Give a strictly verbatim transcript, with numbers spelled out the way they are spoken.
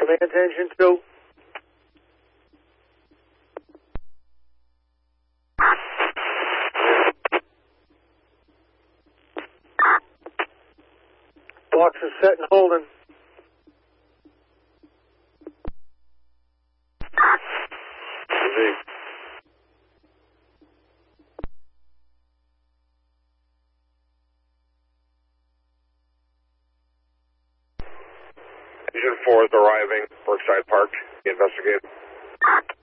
Command to engine two. Box is set and holding. Engine four is arriving, Brookside Park. Investigate.